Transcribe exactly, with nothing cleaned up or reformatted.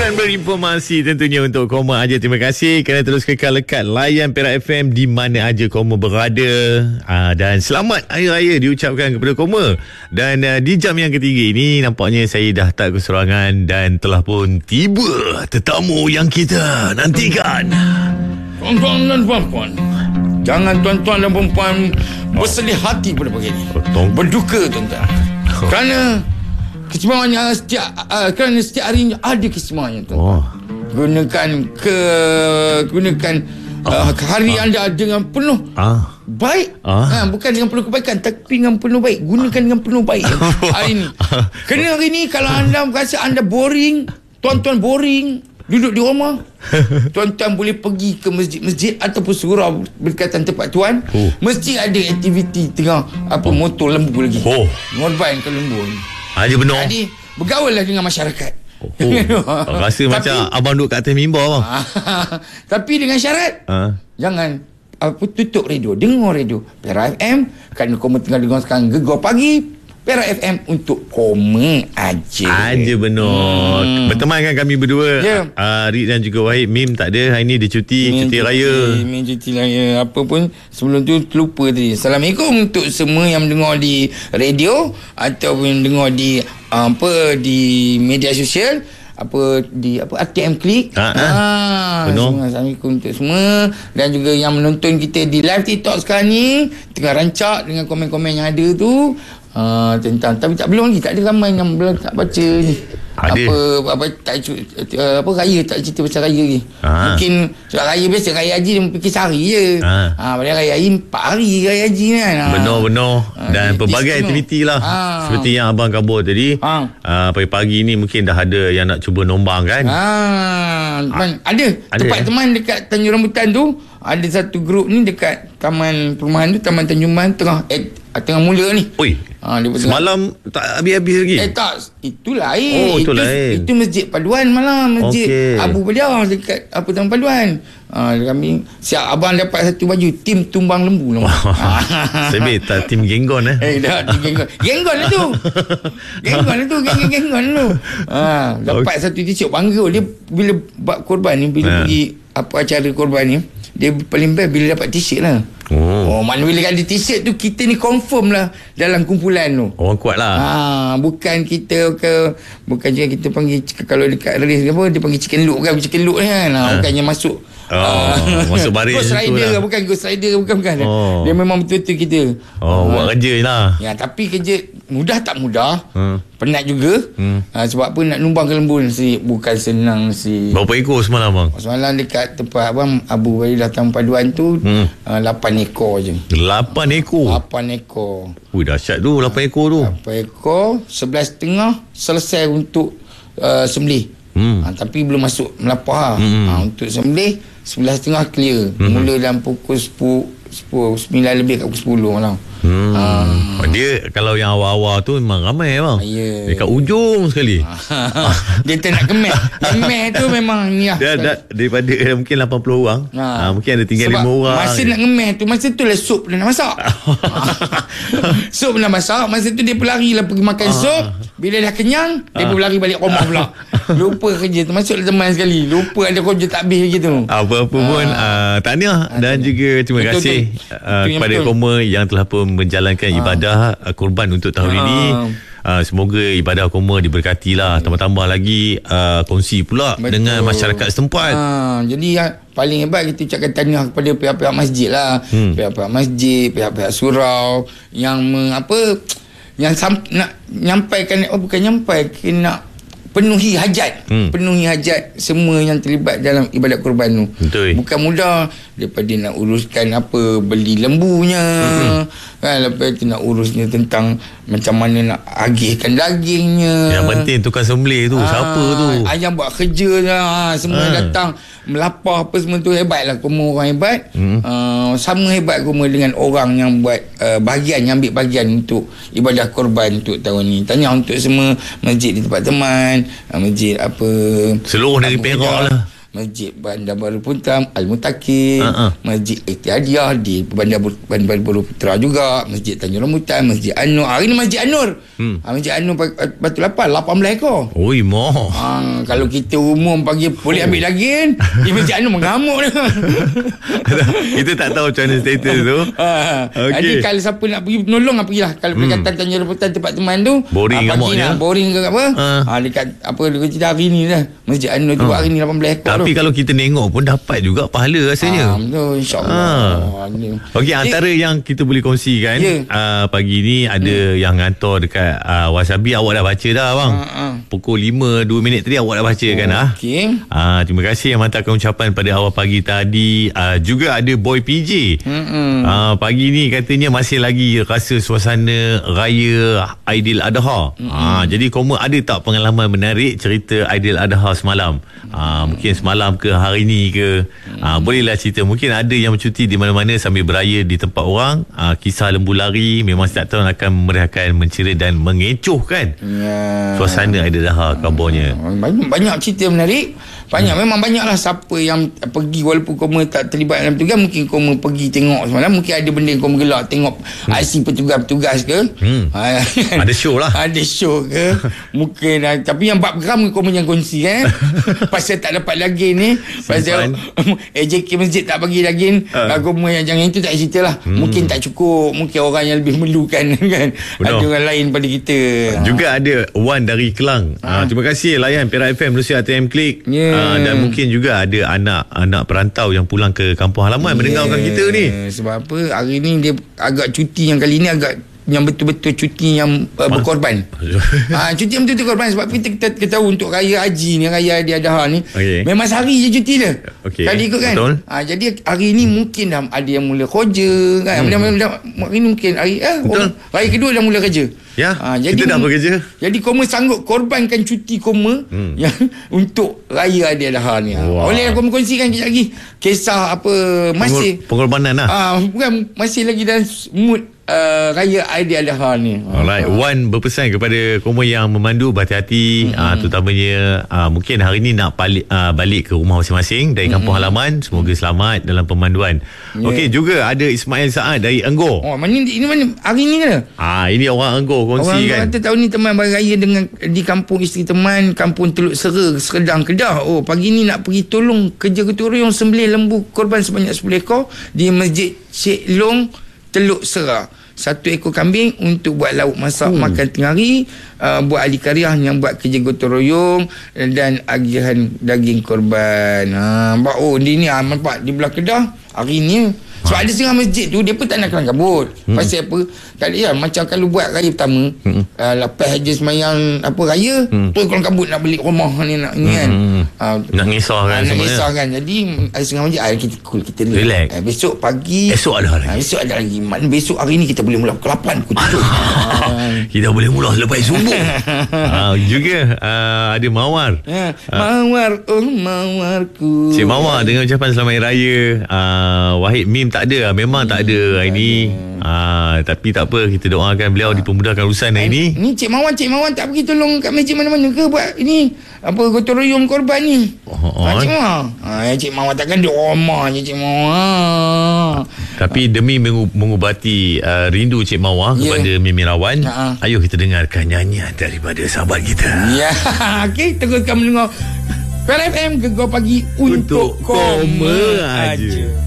Dan berinformasi tentunya untuk Koma aja. Terima kasih kerana terus kekal lekat layan Perak F M di mana aja Koma berada. Aa, dan selamat Hari Raya diucapkan kepada Koma. Dan aa, di jam yang ketiga ini nampaknya saya dah tak keserangan dan telah pun tiba tetamu yang kita nantikan. Tuan-tuan dan puan-puan, jangan tuan-tuan dan puan-puan bersedih hati pada pagi ini. Betul. Berduka tuan-tuan. Kerana keistimewaannya setiap uh, kerana setiap hari ada keistimewaannya tuan-tuan. Oh. Gunakan ke gunakan uh, hari anda dengan penuh Ah. baik. Ah. Ha, bukan dengan penuh kebaikan tapi dengan penuh baik. Gunakan dengan penuh baik hari ini. Kerana hari ini kalau anda rasa anda boring, tuan-tuan boring duduk di rumah, tuan-tuan boleh pergi ke masjid-masjid ataupun surau berdekatan tempat tuan. Oh. Mesti ada aktiviti tengah apa motor lembu lagi. Oh. Ngorban ke lembu ni. Aja benar. Jadi bergaullah dengan masyarakat. Oh. Rasa Tapi, macam abang duduk kat atas mimbar bang. Tapi dengan syarat Ah. jangan apa tutup radio, dengar radio Perak F M. Kerana Koma tengah dengar sekarang Gegar Pagi, Perak F M untuk Koma aja. Aja benar. Hmm. Berteman kan kami berdua. Ya. uh, Rik dan juga Wahid. Mim tak ada. Hari ni dia cuti. Mim cuti, cuti raya. Mim cuti raya. Apa pun sebelum tu terlupa tadi. Assalamualaikum untuk semua yang mendengar di radio ataupun dengar di uh, apa di media sosial, apa di apa R T M Klik. Ha, ha. Ah, semua Assalamualaikum untuk semua dan juga yang menonton kita di live TikTok sekarang ni tengah rancak dengan komen-komen yang ada tu. Uh, tentang tapi tak belum lagi tak ada ramai yang belum tak baca ni. Ada. Apa apa tak uh, apa raya tak cerita pasal raya ni. Ha. Mungkin sebab raya biasa raya haji dia fikir sehari je. Ha, Ha. ha padahal raya haji empat hari raya haji kan. Ha. Benar-benar. Ha, Dan di- pelbagai di aktiviti lah. Ha. Seperti yang abang kabur tadi. Ha. uh, Pagi-pagi ni mungkin dah ada yang nak cuba nombang kan. Ha, teman, ada, ada, tempat eh? teman dekat Tanjung Rambutan tu ada satu grup ni dekat taman perumahan tu, Taman Tanjung Man tengah eh, tengah mula ni. Oi. Ha, dia Semalam tak habis-habis lagi. Eh tak, itu lain. Oh, itu itu, lain. itu masjid paduan malam, masjid Okey. Abu Badiah dekat apa taman paduan. Ha, kami siap abang dapat satu baju tim tumbang lembu nama. Sebab tak tim genggon eh. Eh dah tim genggon. Genggon lah tu. Genggon lah tu, geng genggon tu. Ha, dapat okay. satu t-shirt bangga dia bila buat korban ni, bila Ha. pergi apa acara korban ni, dia paling best bila dapat t-shirt lah. Oh. Oh, mana bila ada t-shirt tu kita ni confirm lah dalam kumpulan tu. Orang kuat lah. Ha, bukan kita ke bukan je kita panggil kalau dekat race apa dia panggil chicken look kan, chicken look kan. Ha, ha. Bukannya masuk Oh, masuk baris Ghost macam tu Rider lah. bukan Ghost Rider bukan bukan. Oh. Dia memang betul-betul kita. Oh, Ha. buat kerja je lah. Ya, tapi kerja mudah tak mudah. Hmm. Penat juga. Hmm. Ha, sebab apa nak numbang ke lembu nasi bukan senang si. Berapa ekor semalam bang? Semalam dekat tempat abang Abu Badiah datang paduan tu Hmm. uh, lapan ekor je. Lapan ekor. lapan ekor. Ui, dahsyat tu lapan ekor tu. lapan ekor, sebelas setengah selesai untuk uh, sembelih. Hmm. Ha, tapi belum masuk melapah. Hmm. Ha, untuk sembelih sebelas setengah clear. Hmm. Mula dalam pukul sepuluh, sepuluh, sembilan lebih kat pukul sepuluh malam. Hmm. Ha. Dia kalau yang awal-awal tu memang ramai bang. Ya. Dekat ujung sekali. Dia tak nak kemek. Kemek tu memang ni lah. Dia ada daripada mungkin lapan puluh orang. Ha. Ha. mungkin ada tinggal Sebab lima orang. masa nak ngemeh tu, masa tu lah sup dah nak masak. Sup dah masak, masa tu dia pelari lah pergi makan sup. Bila dah kenyang, dia pun berlari balik rumah pula. Lupa kerja tu, masuk teman sekali. Lupa ada kerja tak habis lagi tu. Apa-apa pun uh, tahniah dan juga terima Betul, kasih betul. uh, Itu yang kepada betul. Koma yang telah pun menjalankan ibadah uh, kurban untuk tahun Ah. ini. Uh, semoga ibadah Koma diberkati lah. Tambah-tambah lagi uh, kongsi pula Betul. dengan masyarakat setempat. Ha, jadi yang paling hebat kita ucapkan tahniah kepada pihak-pihak masjid lah. Hmm. Pihak-pihak masjid, pihak-pihak surau yang me, apa yang sam, nak nyampaikan oh bukan nyampaikan nak penuhi hajat. Hmm. Penuhi hajat semua yang terlibat dalam ibadat kurban tu. Betul. Bukan mudah daripada nak uruskan apa beli lembunya. Hmm. Kan lepas tu nak urusnya tentang macam mana nak agihkan dagingnya. Yang penting tukang sembelih tu, Ah, siapa tu? Ayam buat kerja lah. Semua Ah. datang melapah apa semua tu hebat lah. Koma orang hebat. Hmm. Uh, sama hebat Koma dengan orang yang buat uh, bahagian, yang ambil bahagian untuk ibadah korban untuk tahun ni. Tanya untuk semua masjid di tempat teman, uh, masjid apa. Seluruh dari Abu Perak Badiah. lah. Masjid Bandar Baru Putra Al-Mutakir, uh-uh. Masjid Ihtiyadiah di Bandar, Bandar Baru Putra juga, Masjid Tanjung Rambutan, Masjid An-Nur. Hari ni Masjid An-Nur. Hmm. Ha, Masjid An-Nur Batu Lapan lapan belas ekor. Oi, moh. Ha, kalau kita umum pagi boleh ambil lagi kan. Di Masjid An-Nur mengamuk dia. Kita tak tahu macam mana status tu. Ha, okay. Jadi kalau siapa nak pergi menolong, pergilah. Kalau hmm. Perikatan Tanjung Rambutan tempat teman tu, boring ha, pagi nak boring ke apa. Ha. Ha, dekat apa dia hari ni dah. Masjid An-Nur tu ha. hari ni lapan belas ekor. Tapi tu, kalau kita tengok pun dapat juga pahala rasanya. Ha, betul, insya-Allah. Ha. Okey, antara eh, yang kita boleh kongsikan yeah. uh, pagi ni ada hmm. yang hantar dekat uh, Wasabi, awak dah baca dah bang. Ha, ha. Pukul lima dua minit tadi awak dah baca oh, kan ah. Okey. Uh, terima kasih yang hantarkan ucapan pada awal pagi tadi. Uh, juga ada Boy P J. Hmm. Uh, pagi ni katanya masih lagi rasa suasana raya Aidiladha. Hmm. Uh, jadi Koma ada tak pengalaman menarik cerita Aidiladha semalam? Uh, mungkin semalam ke hari ni ke, hmm. uh, bolehlah cerita. Mungkin ada yang bercuti di mana-mana sambil beraya di tempat orang. uh, Kisah lembu lari memang setiap tahun akan memeriahkan, menceri dan mengecoh kan ya. Suasana Aidiladha kabarnya. Banyak, banyak cerita menarik. Banyak, hmm. memang banyaklah siapa yang pergi walaupun Koma tak terlibat dalam tugas. Mungkin Koma pergi tengok semalam, mungkin ada benda yang Koma gelak tengok hmm. aksi petugas-petugas ke, hmm. ha, ada show lah, ada show ke mungkin. Tapi yang bab geram Koma yang kongsi kan. Pasal tak dapat lagi ni, pasal A J K masjid tak bagi lagi uh. Koma yang jangan itu tak cerita lah. hmm. Mungkin tak cukup, mungkin orang yang lebih memerlukan kan. Benar. Ada orang lain pada kita. Juga ha. ada Wan dari Kelang. ha. Ha, terima kasih layan Perak F M Rusia A T M Klik. yeah. uh, Dan mungkin juga ada anak-anak perantau yang pulang ke kampung halaman yeah. mendengarkan kita ni. Sebab apa, hari ni dia agak cuti, yang kali ni agak yang betul-betul cuti yang uh, berkorban. ha, cuti yang betul-betul korban. Sebab kita, kita, kita tahu untuk raya haji ni, raya Aidiladha ni, okay. memang sehari je cuti dia. Okay. Kali ikut kan. Ha, jadi hari ni mungkin dah ada yang mula kerja kan. Hmm. Hari ni mungkin hari eh, oh, raya kedua dah mula kerja. Ya, ha, jadi, kita dah bekerja. Jadi Koma sanggup korbankan cuti Koma hmm. yang untuk raya Aidiladha ni. Wow. Oleh Koma kongsikan kejap lagi kisah apa masih pengorbanan lah. Ah, bukan, masih lagi dalam mood uh, raya Aidiladha ni. Alright, ha. Wan berpesan kepada Koma yang memandu berhati-hati, hmm. uh, terutamanya uh, mungkin hari ni nak balik, uh, balik ke rumah masing-masing dari kampung hmm. halaman. Semoga selamat dalam pemanduan. Yeah. Okey, juga ada Ismail Saad dari Enggor. Oh, mana ini mana hari ni ke? Ah, ini orang Enggor kongsi orang kan. Orang kata tahun ni teman beraya dengan di kampung isteri teman, kampung Teluk Sera, Seredang, Kedah. Oh, pagi ni nak pergi tolong kerja gotong royong sembelih lembu korban sebanyak sepuluh ekor di Masjid Syed Long, Teluk Sera. Satu ekor kambing untuk buat lauk masak hmm. makan tengah hari, uh, buat ahli karyah yang buat kerja gotong royong dan agihan daging korban. Ha, oh, di ni ah, nampak di belah Kedah hari ni. Sebab ha. ada setengah masjid tu dia pun tak nak kelang kabut. Hmm. Pasal apa? Kali ya macam kalau buat raya pertama, hmm. uh, lepas je semayang apa raya, hmm. tu kelang kabut nak balik rumah ni nak ni kan. Hmm. Uh, nak ngisah kan uh, nak ngisah kan. Jadi ada setengah masjid ah, kita cool, kita relax. Uh, besok pagi esok ada lagi. Uh, esok ada lagi. Mana besok hari ni kita boleh mula pukul lapan, pukul tujuh. uh. Kita boleh mula selepas subuh. uh, juga uh, ada Mawar. Uh, Mawar, oh Mawarku. Cik Mawar dengan ucapan selamat hari raya. Uh, Wahid Mim tak ada, memang hmm, tak ada hari ni. Ah, tapi tak apa, kita doakan beliau ha. dipermudahkan urusan hari ni. Ni Cik Mawan, Cik Mawan tak pergi tolong kat masjid mana-mana ke buat ini apa gotong royong korban ni? Oh, ha, Cik Mawan. Ha, Cik Mawan takkan di rumah je Cik Mawan. Tapi demi mengubati uh, rindu Cik Mawan yeah. kepada Mimi Rawan, ha. ayo kita dengarkan nyanyian daripada sahabat kita. Ya, yeah. Okey, teruskan mendengar Perak F M Gegar Pagi untuk, untuk Koma aja.